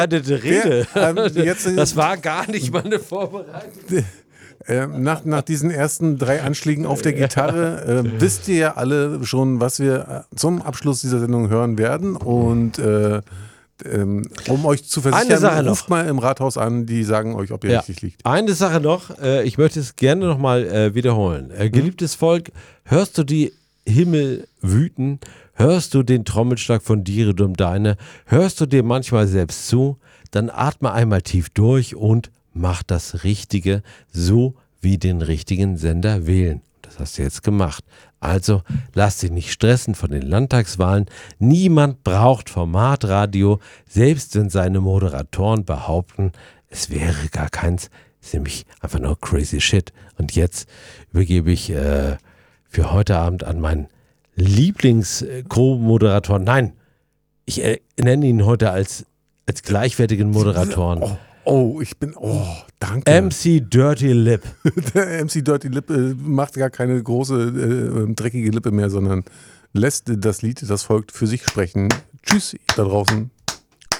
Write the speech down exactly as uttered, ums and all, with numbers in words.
Rede. Der, ähm, jetzt, das war gar nicht meine Vorbereitung. Äh, nach, nach diesen ersten drei Anschlägen auf der Gitarre äh, wisst ihr ja alle schon, was wir zum Abschluss dieser Sendung hören werden. Und äh, ähm, um euch zu versichern, ruft mal im Rathaus an, die sagen euch, ob ihr ja. richtig liegt. Eine Sache noch, äh, ich möchte es gerne nochmal äh, wiederholen. Äh, geliebtes hm? Volk, hörst du die Himmel wüten? Hörst du den Trommelschlag von Diridum Deine? Hörst du dir manchmal selbst zu? Dann atme einmal tief durch und mach das Richtige, so wie den richtigen Sender wählen. Das hast du jetzt gemacht. Also lass dich nicht stressen von den Landtagswahlen. Niemand braucht Formatradio, selbst wenn seine Moderatoren behaupten, es wäre gar keins. Das ist nämlich einfach nur crazy shit. Und jetzt übergebe ich äh, für heute Abend an meinen Lieblings-Co-Moderator. Nein, ich äh, nenne ihn heute als, als gleichwertigen Moderatoren. Oh. Oh, ich bin, oh, danke. M C Dirty Lip. Der M C Dirty Lip äh, macht gar keine große, äh, dreckige Lippe mehr, sondern lässt das Lied, das folgt, für sich sprechen. Tschüss da draußen.